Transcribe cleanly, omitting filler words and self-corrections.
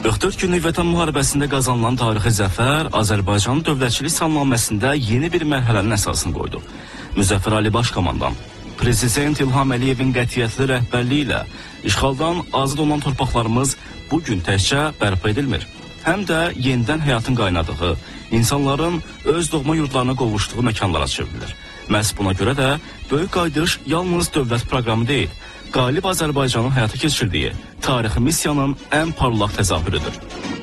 44 günlük Vətən müharibəsində qazanılan tarixi zəfər Azərbaycanın dövlətçilik salnaməsində yeni bir mərhələnin əsasını qoydu. Müzəffər Ali Başkomandan, Prezident İlham Əliyevin qətiyyətli rəhbərliyi ilə işğaldan azad olan torpaqlarımız bugün təkcə bərpa edilmir. Həm də yenidən həyatın qaynadığı, insanların öz doğma yurdlarına qovuşduğu məkanlara çevrilir. Məhz buna görə də Böyük Qayıdış yalnız dövlət proqramı deyil, qalib Azərbaycanın həyata keçirdiyi tarixi missiyanın ən parlaq təzahürüdür.